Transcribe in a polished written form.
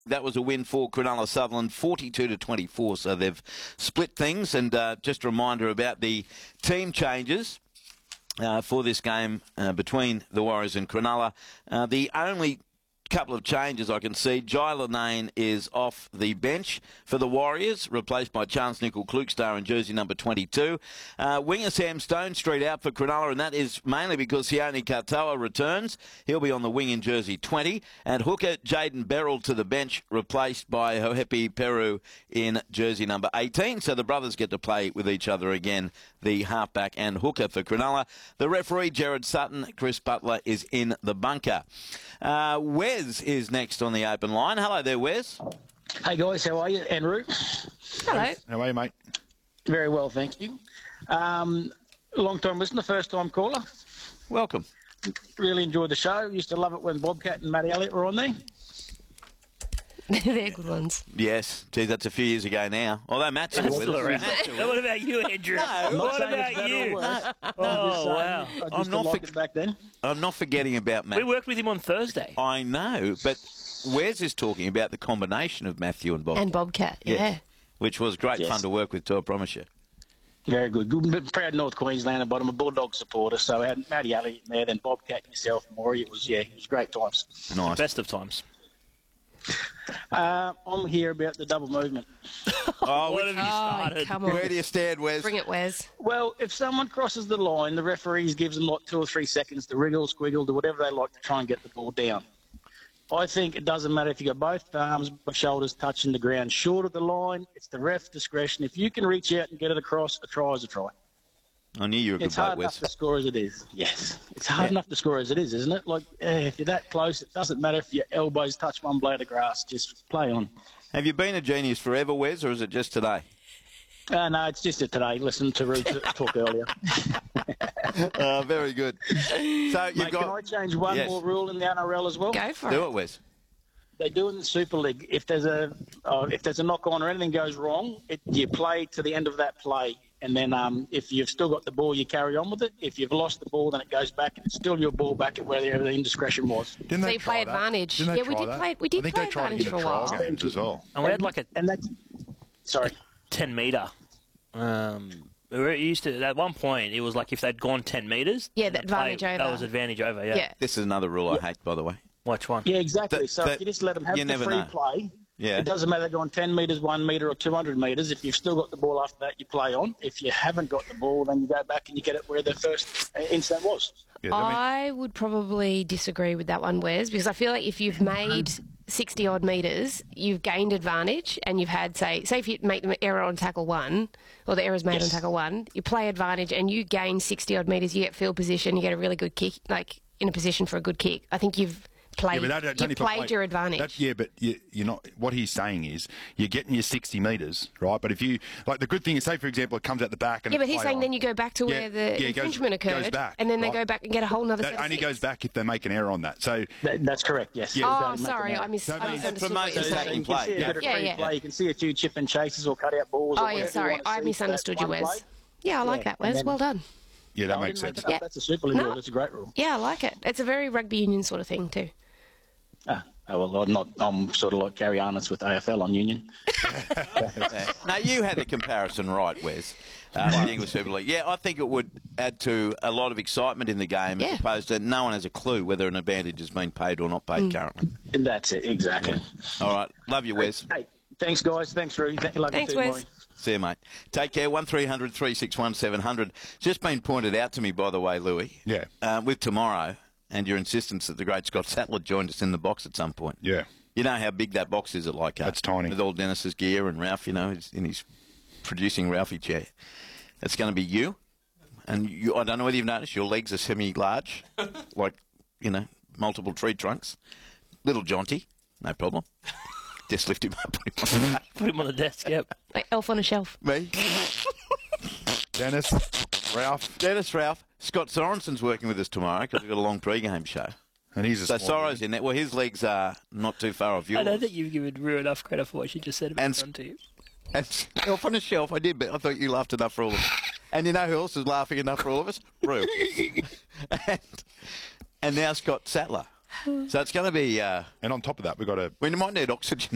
That was a win for Cronulla Sutherland, 42-24. So they've split things. And just a reminder about the team changes for this game between the Warriors and Cronulla. The only couple of changes I can see. Jai Lanane is off the bench for the Warriors, replaced by Chance Nickel-Klukestar in jersey number 22. Winger Sam Stone Street out for Cronulla, and that is mainly because Sione Katoa returns. He'll be on the wing in jersey 20. And hooker Jaden Beryl to the bench, replaced by Hohepi Peru in jersey number 18. So the brothers get to play with each other again, the halfback and hooker for Cronulla. The referee, Jared Sutton. Chris Butler is in the bunker. Wes is next on the open line. Hello there, Wes. Hey guys, how are you? Andrew. Hello. How are you, mate? Very well, thank you. Long time listener, first time caller. Welcome. Really enjoyed the show. Used to love it when Bobcat and Matty Elliott were on there. They're good ones. Yes. Geez, that's a few years ago now. Although Matt's still with us. What about you, Andrew? What about you? Wow. I'm not it back then. I'm not forgetting about Matt. We worked with him on Thursday. I know, but Wes is talking about the combination of Matthew and Bobcat. And Bobcat, yeah. Which was great fun to work with, too, I promise you. Very good. Good, proud North Queenslander, but I'm a Bulldog supporter, so I had Matty Elliott in there, then Bobcat, yourself, Maury. It was great times. Nice. Best of times. I'm here about the double movement. What have you started? Come on. Where do you stand, Wes? Bring it, Wes. Well, if someone crosses the line, the referees gives them like 2 or 3 seconds to wriggle, squiggle, do whatever they like to try and get the ball down. I think it doesn't matter if you got both arms, both shoulders touching the ground short of the line. It's the ref's discretion. If you can reach out and get it across, a try is a try. I knew you were a good It's hard bloke, enough Wes. to score as it is. Yes, it's hard enough to score as it is, isn't it? Like, if you're that close, it doesn't matter if your elbows touch one blade of grass. Just play on. Have you been a genius forever, Wes, or is it just today? No, it's just today. Listen to Ruth talk earlier. Very good. So you've Mate, got... can I change one more rule in the NRL as well? Go for Do it. it, Wes. They do in the Super League. If there's a knock on or anything goes wrong, you play to the end of that play, and then if you've still got the ball, you carry on with it. If you've lost the ball, then it goes back, and it's still your ball back at wherever the indiscretion was. So you play advantage. Didn't they Yeah, we try did that? play. We did I think play they tried advantage it for a in the trial while. games as well. And we had like a And that's sorry. 10 metre. We were used to, at one point, it was like if they'd gone 10 metres. Yeah, the advantage over. That was advantage over, yeah. Yeah. This is another rule I hate, by the way. Which one? Yeah, exactly. So That- if you just let them have you the never free know. play, Yeah. it doesn't matter they're going 10 metres, 1 metre or 200 metres. If you've still got the ball after that, you play on. If you haven't got the ball, then you go back and you get it where the first instant was. Yeah, I would probably disagree with that one, Wes, because I feel like if you've made 60-odd metres, you've gained advantage and you've had, say if you make the error on tackle 1, or the error's made on tackle 1, you play advantage and you gain 60-odd metres, you get field position, you get a really good kick, like in a position for a good kick. I think you've played, you've played your advantage. But you're not. What he's saying is you're getting your 60 metres, right? But if you like, the good thing is, say for example, it comes out the back and yeah, but he's saying then you go back to Yeah, where the infringement goes occurred, back, and then they right? go back and get a whole nother That set of only six. goes back if they make an error on that. So That's correct, yes. Yeah. Oh, Don't make sorry, them I out. misunderstood what promote you're the saying. second You can see a bit of Yeah, free yeah. play. You can see a few chip and chases or cut out balls. Oh, or yeah, whatever sorry, want to I see. misunderstood That's you, one Wes. play. Yeah, I like Yeah, that, and Wes. then- Well done. yeah, that I makes didn't sense. make it up. That's a Super League No. rule. It's a great rule. Yeah, I like it. It's a very rugby union sort of thing too. I'm sort of like Gary Arnott with AFL on Union. Now, you had the comparison right, Wes, with the English Super League. Yeah, I think it would add to a lot of excitement in the game as opposed to no one has a clue whether an advantage has been paid or not paid currently. And that's it, exactly. All right. Love you, Wes. Hey, thanks, guys. Thanks, Roo. Thanks, Wes. See you, mate. Take care. 1300 361 700. Just been pointed out to me, by the way, Louis. Yeah. With tomorrow and your insistence that the great Scott Sattler joined us in the box at some point. Yeah. You know how big that box is at Leichhardt? That's tiny. With all Dennis's gear and Ralph, you know, in his producing Ralphie chair. It's going to be you. And you, I don't know whether you've noticed, your legs are semi-large, like, you know, multiple tree trunks. Little jaunty, no problem. Just lift him up. Put him on the desk, yep. Like elf on a shelf. Me. Dennis, Ralph. Scott Sorensen's working with us tomorrow because we've got a long pre-game show. and he's a So small Soro's in there. Well, his legs are not too far off yours. I don't think you've given Rue enough credit for what she just said about And- front to you. And off on the shelf, I did, but I thought you laughed enough for all of us. And you know who else is laughing enough for all of us? Rue. and now Scott Sattler. So it's going to be... And on top of that, we've got a we might need oxygen.